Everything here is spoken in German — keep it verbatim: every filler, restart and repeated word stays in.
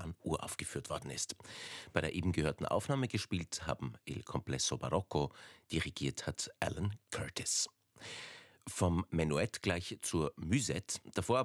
Jahren uraufgeführt worden ist. Bei der eben gehörten Aufnahme gespielt haben Il Complesso Barocco, dirigiert hat Alan Curtis. Vom Menuett gleich zur Musette, davor